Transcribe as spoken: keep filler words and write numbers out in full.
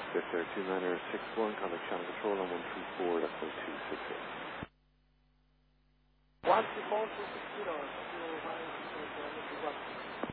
Victor two niner six one, contact channel control on one three four, that's one two six eight. one two four two six zero, zero nine six one.